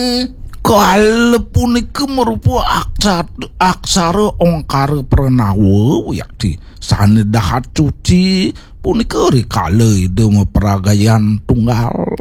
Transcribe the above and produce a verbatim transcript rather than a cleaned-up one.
Kal punika merupa aksara aksara ongkara pranawa yakti sanedahat cuci punika rikala ide peragayan tunggal.